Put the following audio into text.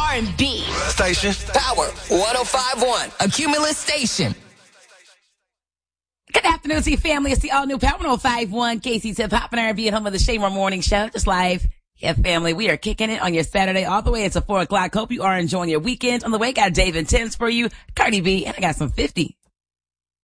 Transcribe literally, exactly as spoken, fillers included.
R and B. Station. Power one oh five point one. A Cumulus station. Good afternoon to your family. It's the all-new Power one oh five point one K C's Hip Hop and R and B at home of the Shaymore Morning Show. Just live. Yeah, family, we are kicking it on your Saturday all the way into four o'clock. Hope you are enjoying your weekend. On the way, got Dave and Tens for you, Cardi B, and I got some fifty.